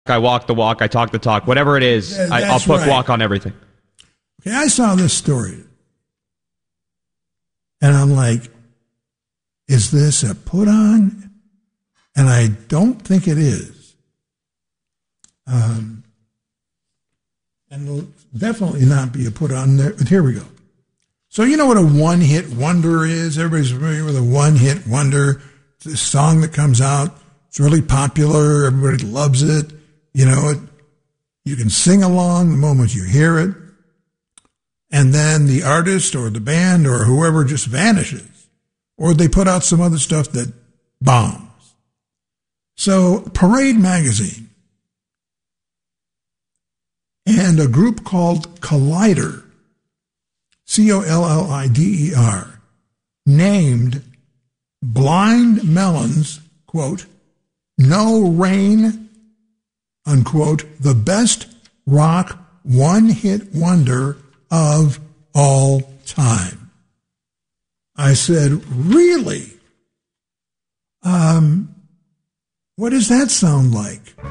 I walk the walk, I talk the talk, whatever it is, I'll put right. walk on everything. Okay, I saw this story, and I'm like, is this a put on? And I don't think it is. And it'll definitely not be a put on there. But here we go. So you know what a one-hit wonder is? Everybody's familiar with a one-hit wonder. It's a song that comes out. It's really popular. Everybody loves it. You know it. You can sing along the moment you hear it. And then the artist or the band or whoever just vanishes. Or they put out some other stuff that bombs. So Parade Magazine and a group called Collider, Collider, named Blind Melon's, quote, No Rain, unquote, the best rock one-hit wonder of all time. I said, really? What does that sound like?